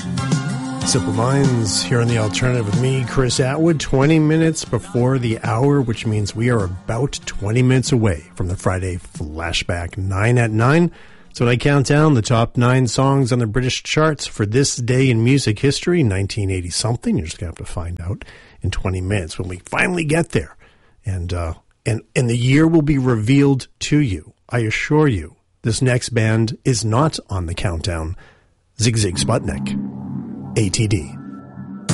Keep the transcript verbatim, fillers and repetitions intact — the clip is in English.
Simple Minds here on The Alternative with me, Chris Atwood, twenty minutes before the hour, which means we are about twenty minutes away from the Friday Flashback nine at nine. So when I count down the top nine songs on the British charts for this day in music history, nineteen eighty something, you're just going to have to find out in twenty minutes when we finally get there. And, uh, and, and the year will be revealed to you. I assure you, this next band is not on the countdown. Zig Zig Sputnik. A T D.